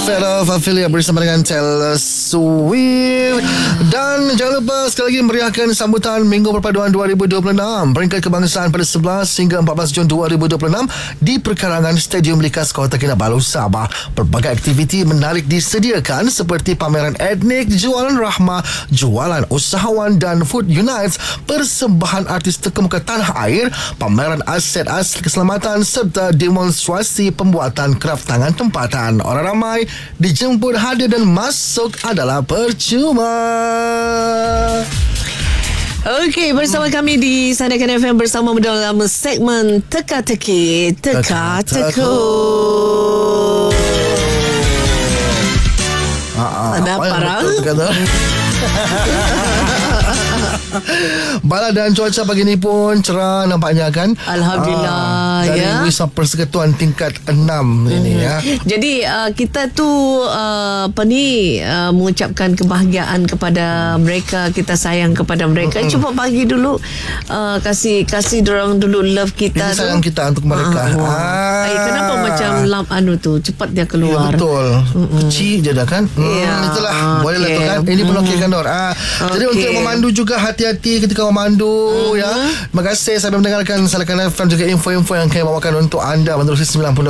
Fella Fafili bersama dengan Taylor Swift. Dan jangan lupa sekali lagi meriahkan sambutan Minggu Perpaduan 2026 Peringkat Kebangsaan pada 11 hingga 14 Jun 2026 di perkarangan Stadium Likas Kota Kinabalu, Sabah. Berbagai aktiviti menarik disediakan seperti pameran etnik, jualan rahmah, jualan usahawan dan Food Unites, persembahan artis terkemuka tanah air, pameran aset asli keselamatan serta demonstrasi pembuatan kraf tangan tempatan. Orang ramai dijemput hadir dan masuk adalah percuma. Okey, bersama kami di Sandakan FM bersama dalam segmen Teka-teki Teka-teku. Ada parang. Bala dan cuaca pagi ni pun cerah nampaknya kan. Alhamdulillah dari ya. Wisma Persekutuan tingkat 6 ini ya. Jadi kita tu mengucapkan kebahagiaan kepada mereka, kita sayang kepada mereka. Cuba bagi dulu kasih dorang dulu love kita. Ini sayang kita untuk mereka. Kenapa macam tu cepat dia keluar. Ya, betul. Kecil je dah kan. Itulah. Boleh lah tu kan. Ini pun okeykan Dor. Jadi untuk memandu juga hati-hati ketika memandu ya. Terima kasih sampai mendengarkan Sandakan FM, juga info-info yang kami bawakan untuk anda menerusi 90.1.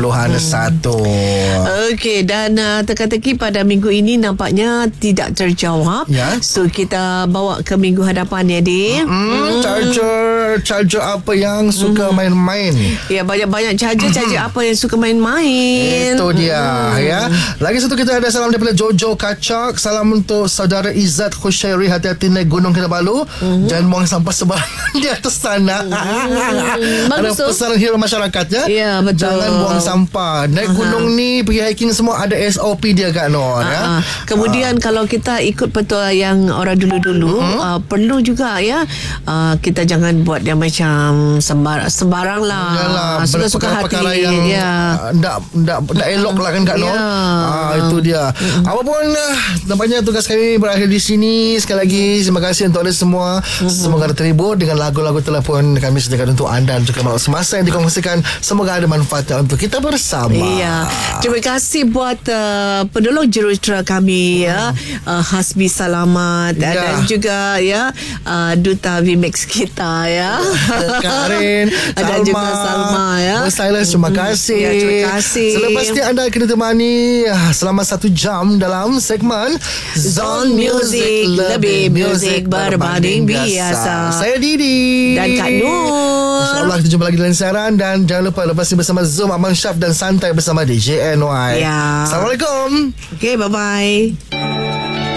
Okey, dan teka-teki pada minggu ini nampaknya tidak terjawab. So kita bawa ke minggu hadapan ya, Di. Charger apa yang suka main-main? Ya, banyak-banyak charger apa yang suka main-main. Itu dia ya. Lagi satu kita ada salam daripada Jojo Kacak. Salam untuk saudara Izzat Khusyairi, hati-hati naik Gunung Kinabalu. Jangan buang sampah sembarangan di atas sana. Ada pesanan hero masyarakat ya. Ya, betul. Jangan buang sampah. Naik gunung ni, pergi hiking semua ada SOP dia Kak Nur ya. Kemudian kalau kita ikut petua yang orang dulu-dulu, perlu juga ya, kita jangan buat dia macam sembarang lah. Yalah, suka-suka hati perkara yang ndak elok lah kan Kak Nur. Itu dia. Apapun nampaknya tugas kami berakhir di sini. Sekali lagi terima kasih untuk anda semua. Semoga terhibur dengan lagu-lagu telefon kami sediakan untuk anda dan juga malam semasa yang dikongsikan. Semoga ada manfaatnya untuk kita bersama. Iya. Terima kasih buat penolong jurutera kami ya, Hasbi Salamat dan juga ya duta VMAX kita ya, Karin, dan juga Salma ya. Silas, terima kasih. Ya, terima kasih. Selepas ni anda kena temani selama 1 jam dalam segmen Zone Music, lebih muzik berbanding biasa. Saya Didi dan Kak Nur. InsyaAllah kita jumpa lagi dalam siaran. Dan jangan lupa lepas ni bersama Zoom Aman Syaf dan Santai bersama DJ NY. Ya. Assalamualaikum. Okay, bye-bye.